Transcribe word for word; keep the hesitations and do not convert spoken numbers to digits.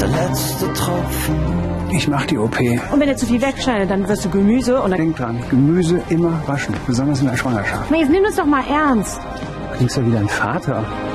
der letzte Tropfen. Ich mach die O P. Und wenn er zu viel wegschneidet, dann wirst du Gemüse und dann... Denk dran, Gemüse immer waschen, besonders in der Schwangerschaft. Na, jetzt nimm das doch mal ernst. Du klingst ja wieder ein Vater.